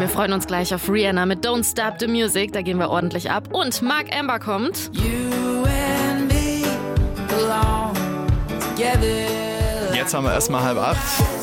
Wir freuen uns gleich auf Rihanna mit Don't Stop the Music. Da gehen wir ordentlich ab. Und Mark Amber kommt. You and me belong together. Jetzt haben wir erstmal 7:30.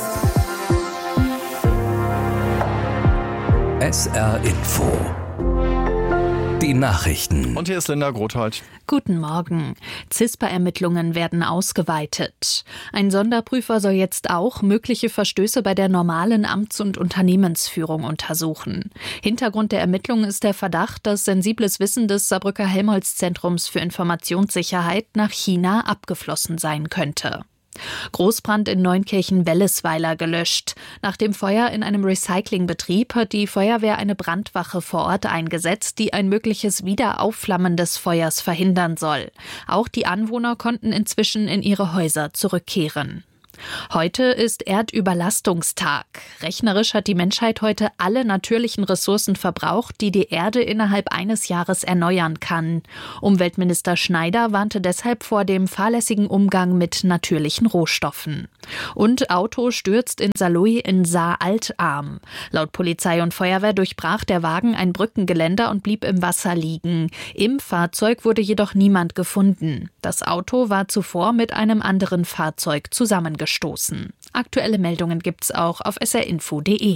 SR Info. Die Nachrichten. Und hier ist Linda Grothold. Guten Morgen. CISPA-Ermittlungen werden ausgeweitet. Ein Sonderprüfer soll jetzt auch mögliche Verstöße bei der normalen Amts- und Unternehmensführung untersuchen. Hintergrund der Ermittlungen ist der Verdacht, dass sensibles Wissen des Saarbrücker Helmholtz-Zentrums für Informationssicherheit nach China abgeflossen sein könnte. Großbrand in Neunkirchen-Wellesweiler gelöscht. Nach dem Feuer in einem Recyclingbetrieb hat die Feuerwehr eine Brandwache vor Ort eingesetzt, die ein mögliches Wiederaufflammen des Feuers verhindern soll. Auch die Anwohner konnten inzwischen in ihre Häuser zurückkehren. Heute ist Erdüberlastungstag. Rechnerisch hat die Menschheit heute alle natürlichen Ressourcen verbraucht, die die Erde innerhalb eines Jahres erneuern kann. Umweltminister Schneider warnte deshalb vor dem fahrlässigen Umgang mit natürlichen Rohstoffen. Und Auto stürzt in Saarlouis in Saar-Altarm. Laut Polizei und Feuerwehr durchbrach der Wagen ein Brückengeländer und blieb im Wasser liegen. Im Fahrzeug wurde jedoch niemand gefunden. Das Auto war zuvor mit einem anderen Fahrzeug zusammengestoßen. Aktuelle Meldungen gibt's auch auf srinfo.de.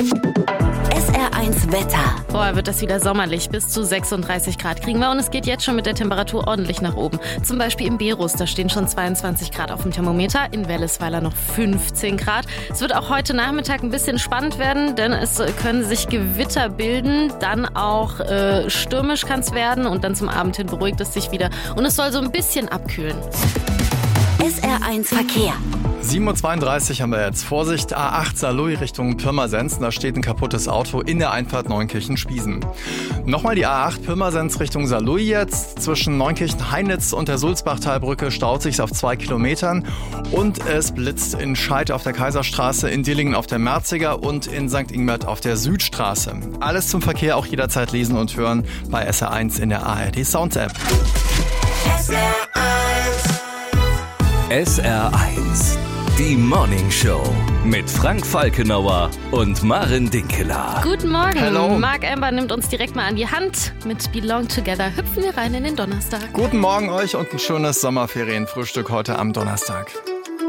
SR1 Wetter. Vorher wird das wieder sommerlich. Bis zu 36 Grad kriegen wir und es geht jetzt schon mit der Temperatur ordentlich nach oben. Zum Beispiel im Berus, da stehen schon 22 Grad auf dem Thermometer. In Wellesweiler noch 15 Grad. Es wird auch heute Nachmittag ein bisschen spannend werden, denn es können sich Gewitter bilden. Dann auch stürmisch kann es werden und dann zum Abend hin beruhigt es sich wieder. Und es soll so ein bisschen abkühlen. SR1 Verkehr. 7:32 haben wir jetzt. Vorsicht, A8 Saarlouis Richtung Pirmasens. Da steht ein kaputtes Auto in der Einfahrt Neunkirchen-Spießen. Nochmal die A8 Pirmasens Richtung Saarlouis jetzt. Zwischen Neunkirchen-Heinitz und der Sulzbachtalbrücke staut sich auf 2 Kilometern. Und es blitzt in Scheid auf der Kaiserstraße, in Dillingen auf der Merziger und in St. Ingbert auf der Südstraße. Alles zum Verkehr auch jederzeit lesen und hören bei SR1 in der ARD Sounds App. SR1. Die Morning Show mit Frank Falkenauer und Maren Dinkeler. Guten Morgen. Hello. Mark Amber nimmt uns direkt mal an die Hand. Mit Belong Together hüpfen wir rein in den Donnerstag. Guten Morgen euch und ein schönes Sommerferienfrühstück heute am Donnerstag.